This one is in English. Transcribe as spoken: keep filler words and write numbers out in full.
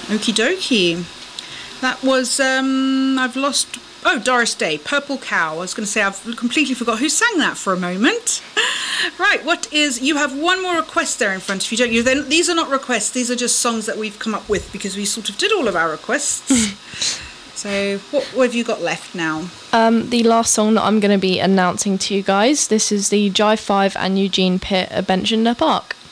Okie dokie. That was, um, I've lost, oh, Doris Day, Purple Cow. I was going to say, I've completely forgot who sang that for a moment. Right, what is, you have one more request there in front of you, don't you? Then these are not requests, these are just songs that we've come up with because we sort of did all of our requests. So what, what have you got left now? Um, the last song that I'm going to be announcing to you guys, this is the Jive five and Eugene Pitt, A Bench in the Park.